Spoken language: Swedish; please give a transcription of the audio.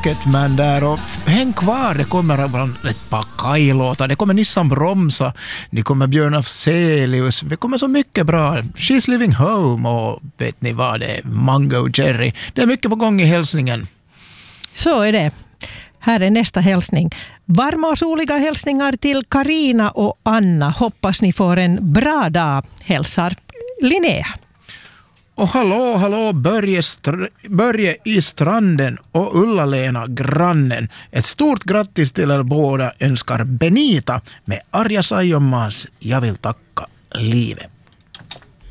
Rocketman där, och häng kvar, det kommer ett par Kaj-låtar, det kommer Nissan Bromsa, det kommer Björn Afzelius, det kommer så mycket bra. She's Living Home och vet ni vad det är, Mango Cherry. Det är mycket på gång i hälsningen. Så är det. Här är nästa hälsning. Varma och soliga hälsningar till Karina och Anna. Hoppas ni får en bra dag, hälsar Linnea. Och hallå, Börje i Stranden och Ulla-Lena grannen. Ett stort grattis till er båda önskar Benita med Arja Saijonmaas Jag vill tacka livet.